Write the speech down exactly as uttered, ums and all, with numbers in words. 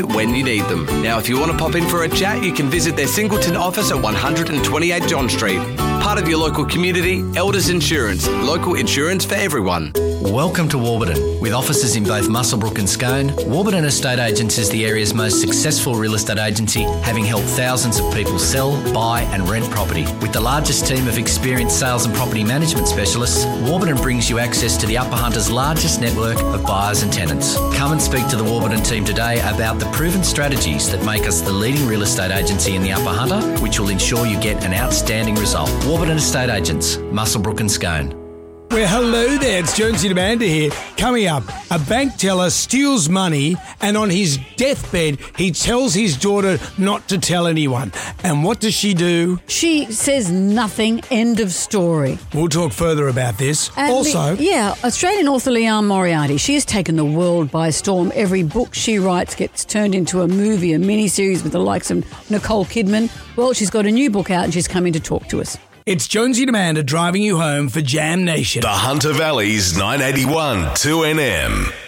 when you need them. Now, if you want to pop in for a chat, you can visit their Singleton office at one twenty-eight John Street. Part of your local community, Elders Insurance, local insurance for everyone. Welcome to Warburton. With offices in both Muswellbrook and Scone, Warburton Estate Agents is the area's most successful real estate agency, having helped thousands of people sell, buy and rent property. With the largest team of experienced sales and property management specialists, Warburton brings you access to the Upper Hunter's largest network of buyers and tenants. Come and speak to the Warburton team today about the proven strategies that make us the leading real estate agency in the Upper Hunter, which will ensure you get an outstanding result. Warburton Estate Agents, Muswellbrook and Scone. Well, hello there, it's Jonesy Demanda here. Coming up, a bank teller steals money and on his deathbed, he tells his daughter not to tell anyone. And what does she do? She says nothing, end of story. We'll talk further about this. And also... The, yeah, Australian author Leanne Moriarty, she has taken the world by storm. Every book she writes gets turned into a movie, a miniseries with the likes of Nicole Kidman. Well, she's got a new book out and she's coming to talk to us. It's Jonesy Demanda driving you home for Jam Nation. The Hunter Valley's nine eighty-one two N M.